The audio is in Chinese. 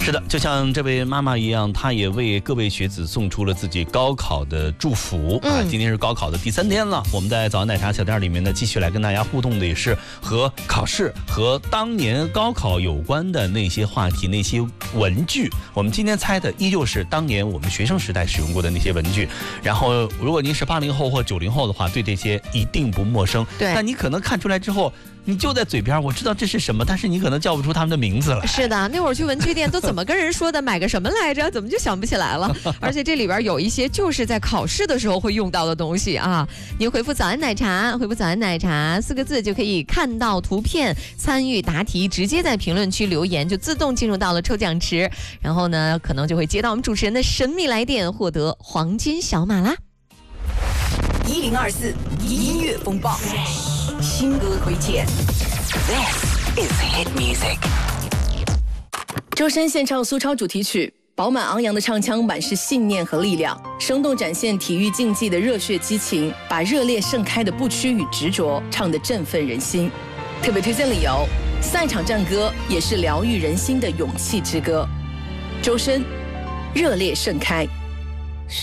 是的，就像这位妈妈一样，她也为各位学子送出了自己高考的祝福啊！今天是高考的第3天了，我们在早安奶茶小店里面呢，继续来跟大家互动的也是和考试和当年高考有关的那些话题、那些文具。我们今天猜的依旧是当年我们学生时代使用过的那些文具。然后，如果您是80后或90后的话，对这些一定不陌生。 对， 但你可能看出来之后，你就在嘴边，我知道这是什么，但是你可能叫不出他们的名字了。 是的，那会儿去文具店都怎么跟人说的？买个什么来着？怎么就想不起来了？而且这里边有一些就是在考试的时候会用到的东西啊。您回复"早安奶茶"，回复"早安奶茶"4个字就可以看到图片，参与答题，直接在评论区留言，就自动进入到了抽奖池。然后呢，可能就会接到我们主持人的神秘来电，获得黄金小马啦。 1024音乐风暴，新歌推荐。This is hit music。 周深献唱苏超主题曲，饱满昂扬的唱腔满是信念和力量，生动展现体育竞技的热血激情，把热烈盛开的不屈与执着唱得振奋人心。特别推荐理由，赛场战歌也是疗愈人心的勇气之歌。周深，热烈盛开。